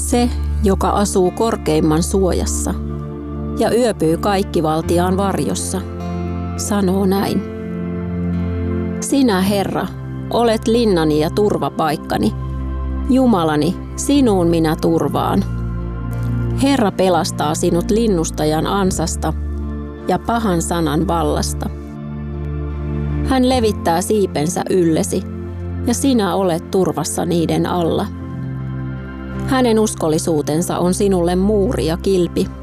Se, joka asuu korkeimman suojassa ja yöpyy kaikkivaltiaan varjossa, sanoo näin. Sinä, Herra, olet linnani ja turvapaikkani. Jumalani, sinuun minä turvaan. Herra pelastaa sinut linnustajan ansasta ja pahan sanan vallasta. Hän levittää siipensä yllesi, ja sinä olet turvassa niiden alla. Hänen uskollisuutensa on sinulle muuri ja kilpi.